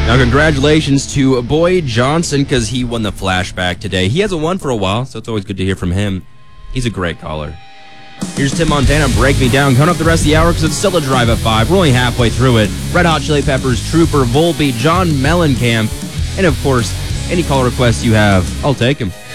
Now, congratulations to Boyd Johnson because he won the flashback today. He hasn't won for a while, so it's always good to hear from him. He's a great caller. Here's Tim Montana, Break Me Down. Coming up the rest of the hour because it's still a drive at 5. We're only halfway through it. Red Hot Chili Peppers, Trooper, Volbeat, John Mellencamp, and of course, any call requests you have, I'll take them.